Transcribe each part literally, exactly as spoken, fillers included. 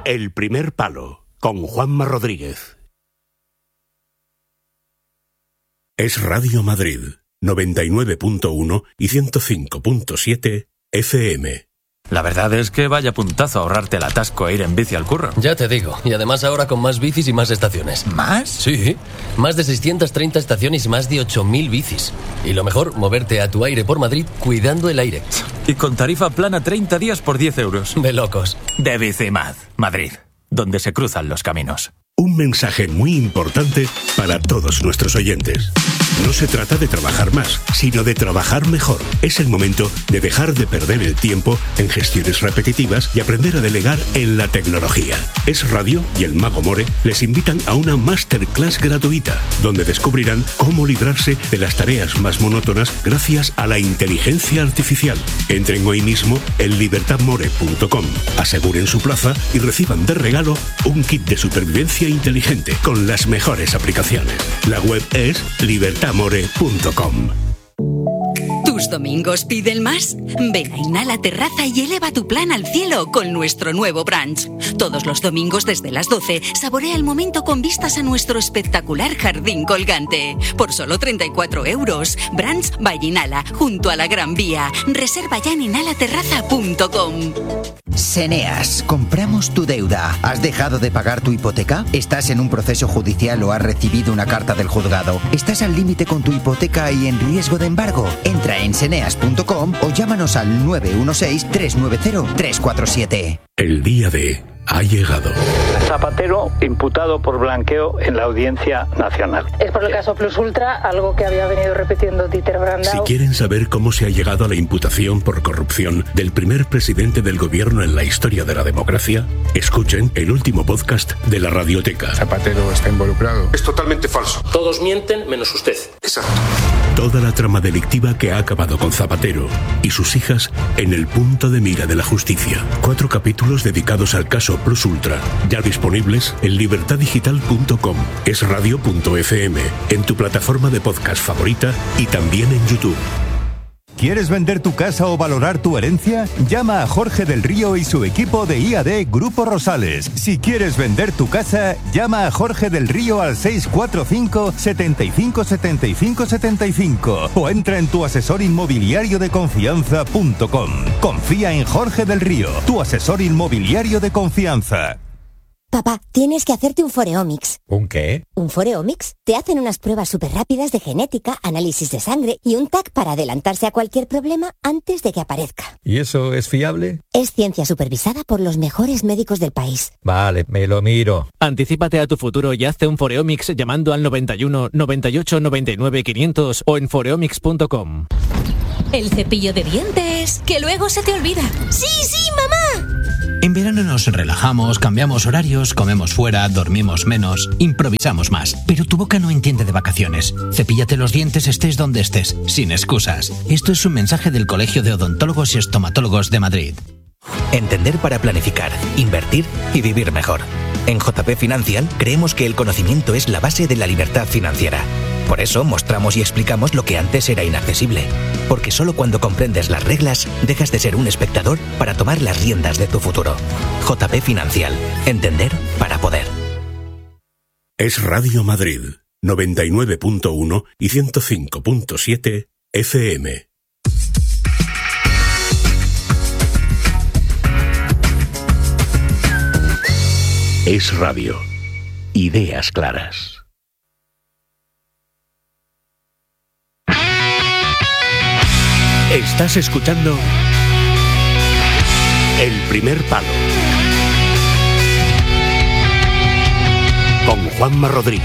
El primer palo, con Juanma Rodríguez. Es Radio Madrid, noventa y nueve punto uno y ciento cinco punto siete F M. La verdad es que vaya puntazo ahorrarte el atasco e ir en bici al curro. Ya te digo, y además ahora con más bicis y más estaciones. ¿Más? Sí, más de seiscientas treinta estaciones y más de ocho mil bicis. Y lo mejor, moverte a tu aire por Madrid cuidando el aire. Y con tarifa plana treinta días por diez euros. De locos. De Bicimad, Madrid, donde se cruzan los caminos. Un mensaje muy importante para todos nuestros oyentes. No se trata de trabajar más, sino de trabajar mejor. Es el momento de dejar de perder el tiempo en gestiones repetitivas y aprender a delegar en la tecnología. Es Radio y el Mago More les invitan a una masterclass gratuita, donde descubrirán cómo librarse de las tareas más monótonas gracias a la inteligencia artificial. Entren hoy mismo en libertad more punto com, aseguren su plaza y reciban de regalo un kit de supervivencia inteligente con las mejores aplicaciones. La web es libertad more punto com. ¿Tus domingos piden más? Ven a Inhala Terraza y eleva tu plan al cielo con nuestro nuevo brunch. Todos los domingos desde las doce, saborea el momento con vistas a nuestro espectacular jardín colgante. Por solo treinta y cuatro euros. Brunch by Inhala, junto a la Gran Vía. Reserva ya en inhala terraza punto com. Seneas, compramos tu deuda. ¿Has dejado de pagar tu hipoteca? ¿Estás en un proceso judicial o has recibido una carta del juzgado? ¿Estás al límite con tu hipoteca y en riesgo de embargo? Entra en seneas punto com o llámanos al nueve uno seis, tres nueve cero, tres cuatro siete. El día de ha llegado. Zapatero imputado por blanqueo en la Audiencia Nacional. Es por el caso Plus Ultra, algo que había venido repitiendo Dieter Brandau. Si quieren saber cómo se ha llegado a la imputación por corrupción del primer presidente del gobierno en la historia de la democracia, escuchen el último podcast de la Radioteca. Zapatero está involucrado. Es totalmente falso. Todos mienten menos usted. Exacto. Toda la trama delictiva que ha acabado con Zapatero y sus hijas en el punto de mira de la justicia. Cuatro capítulos dedicados al caso Plus Ultra, ya disponibles en libertad digital punto com, es radio punto f m, en tu plataforma de podcast favorita y también en YouTube. ¿Quieres vender tu casa o valorar tu herencia? Llama a Jorge del Río y su equipo de I A D Grupo Rosales. Si quieres vender tu casa, llama a Jorge del Río al seis cuatro cinco, setenta y cinco, setenta y cinco, setenta y cinco o entra en tu asesor inmobiliario de confianza punto com. Confía en Jorge del Río, tu asesor inmobiliario de confianza. Papá, tienes que hacerte un Foreomics. ¿Un qué? ¿Un Foreomics? Te hacen unas pruebas súper rápidas de genética, análisis de sangre y un T A C para adelantarse a cualquier problema antes de que aparezca. ¿Y eso es fiable? Es ciencia supervisada por los mejores médicos del país. Vale, me lo miro. Anticípate a tu futuro y hazte un Foreomics llamando al noventa y uno, noventa y ocho, noventa y nueve, quinientos o en foreomics punto com. El cepillo de dientes, que luego se te olvida. ¡Sí, sí, mamá! En verano nos relajamos, cambiamos horarios, comemos fuera, dormimos menos, improvisamos más. Pero tu boca no entiende de vacaciones. Cepíllate los dientes estés donde estés, sin excusas. Esto es un mensaje del Colegio de Odontólogos y Estomatólogos de Madrid. Entender para planificar, invertir y vivir mejor. En J P Financial creemos que el conocimiento es la base de la libertad financiera. Por eso mostramos y explicamos lo que antes era inaccesible. Porque solo cuando comprendes las reglas, dejas de ser un espectador para tomar las riendas de tu futuro. J P Financial. Entender para poder. Es Radio Madrid, noventa y nueve punto uno y ciento cinco punto siete F M. Es Radio. Ideas claras. Estás escuchando El Primer Palo con Juanma Rodríguez.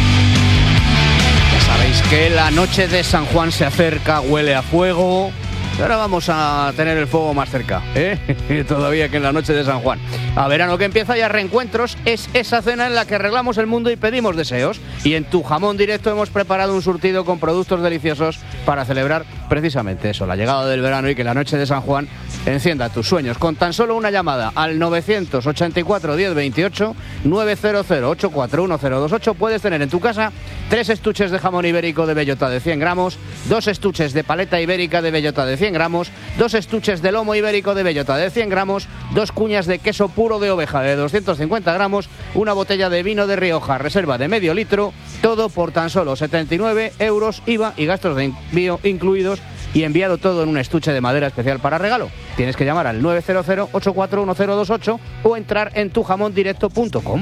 Ya sabéis que la noche de San Juan se acerca, huele a fuego, Ahora vamos a tener el fuego más cerca, ¿eh? Todavía que en la noche de San Juan. A verano que empieza ya Reencuentros es esa cena en la que arreglamos el mundo y pedimos deseos. Y en Tu Jamón Directo hemos preparado un surtido con productos deliciosos para celebrar precisamente eso, la llegada del verano y que la noche de San Juan encienda tus sueños. Con tan solo una llamada al novecientos ochenta y cuatro diez veintiocho, novecientos ochenta y cuatro uno cero dos ocho puedes tener en tu casa tres estuches de jamón ibérico de bellota de cien gramos, dos estuches de paleta ibérica de bellota de cien gramos, dos estuches de lomo ibérico de bellota de cien gramos, dos cuñas de queso puro de oveja de doscientos cincuenta gramos, una botella de vino de Rioja reserva de medio litro, todo por tan solo setenta y nueve euros, I V A y gastos de envío incluidos, y enviado todo en un estuche de madera especial para regalo. Tienes que llamar al nueve cero cero ocho cuatro uno cero dos ocho o entrar en tu jamón directo punto com.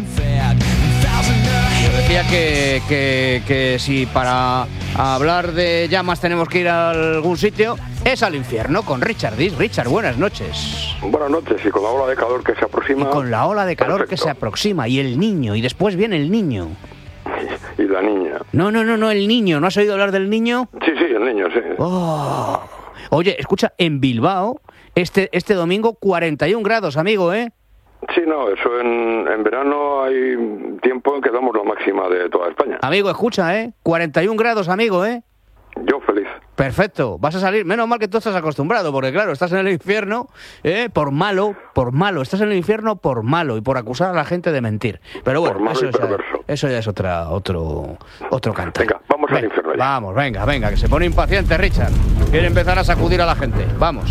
Yo decía que, que, que si para hablar de llamas tenemos que ir a algún sitio, es al infierno con Richard Dis. Richard, buenas noches. Buenas noches, y con la ola de calor que se aproxima... Y con la ola de calor Perfecto. que se aproxima, y el niño, y después viene el niño. Y la niña. No, no, no, no, el niño. ¿No has oído hablar del niño? Sí, sí, el niño, sí. Oh. Oye, escucha, en Bilbao, este, este domingo, cuarenta y un grados, amigo, ¿eh? Sí, no, eso en, en verano hay tiempo en que damos la máxima de toda España. Amigo, escucha, ¿eh? cuarenta y un grados, amigo, ¿eh? Yo feliz. Perfecto, vas a salir, menos mal que tú estás acostumbrado, porque claro, estás en el infierno, ¿eh? por malo, por malo, estás en el infierno por malo y por acusar a la gente de mentir. Pero bueno, eso ya, eso ya es otra, otro, otro cantar. Venga, vamos venga, al infierno. Ya. Vamos, venga, venga, que se pone impaciente Richard. Quiere empezar a sacudir a la gente. Vamos.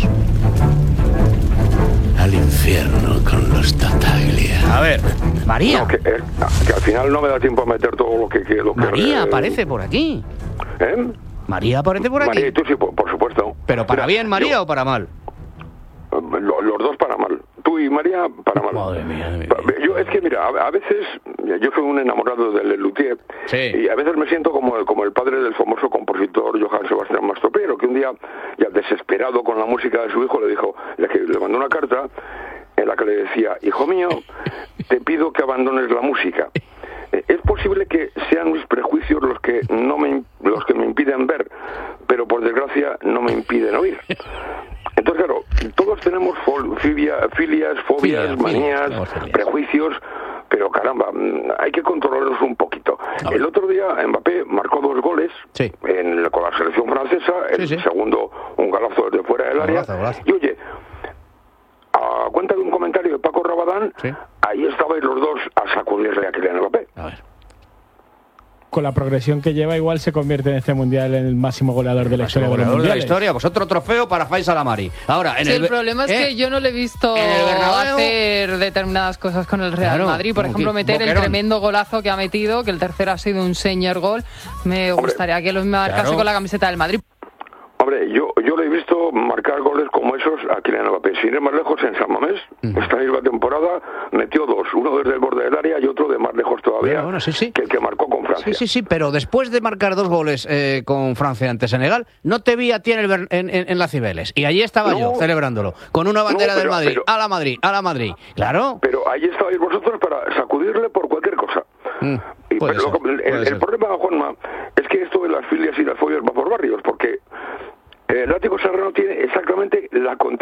Al infierno con los Tataglia. A ver, María. No, que, eh, que al final no me da tiempo a meter todo lo que quiero. María que, aparece eh, por aquí. ¿Eh? María aparece por aquí. María y tú sí, por, por supuesto. ¿Pero para Mira, bien María yo, o para mal? Lo, los dos para mal. Tú y María para mal. Madre mía, madre mía. Yo es que mira, a, a veces yo soy un enamorado del Luthier sí. y a veces me siento como, como el padre del famoso compositor Johann Sebastian Mastropiero, que un día, ya desesperado con la música de su hijo, le dijo, le, le mandó una carta en la que le decía, hijo mío, te pido que abandones la música. Es posible que sean mis prejuicios los que no me los que me impiden ver, pero por desgracia no me impiden oír. Entonces, claro, todos tenemos fobia, filias, fobias, filia, manías, filia. prejuicios, pero caramba, hay que controlarlos un poquito. El otro día Mbappé marcó dos goles sí. en, con la selección francesa, el sí, sí. segundo un golazo desde fuera del área. Golazo, golazo. Y oye, a cuenta de un comentario de Paco Rabadán, sí. ahí estabais los dos a sacudirle a Kylian Mbappé. A ver. Con la progresión que lleva, igual se convierte en este mundial en el máximo goleador de la historia de los mundiales. de la historia, pues otro trofeo para Faisal Amari. Ahora, en sí, el, el problema es ¿eh? que yo no le he visto hacer determinadas cosas con el Real claro, Madrid. Por ejemplo, meter Boquerón. el tremendo golazo que ha metido, que el tercero ha sido un señor gol. Me Hombre, gustaría que lo marcase claro. con la camiseta del Madrid. Hombre, yo, yo le he visto marcar goles como esos a Kylian Mbappé. Sin ir más lejos, en San Mamés, uh-huh. esta misma temporada, metió dos. Uno desde el borde del área y otro de más lejos todavía, bueno, bueno, sí, sí. que el que marcó con Francia. Sí, sí, sí, pero después de marcar dos goles eh, con Francia ante Senegal, no te vi a ti en, el, en, en, en la Cibeles. Y allí estaba no, yo, celebrándolo, con una bandera no, pero, del Madrid, pero, a la Madrid, a la Madrid. Claro. Pero ahí estabais vosotros para sacudirle por cualquier cosa. Mm, y, pero, ser, lo, el, el problema, Juanma, es que esto de las filias y las fobias va por barrios, porque el Látigo Serrano tiene exactamente la contraria.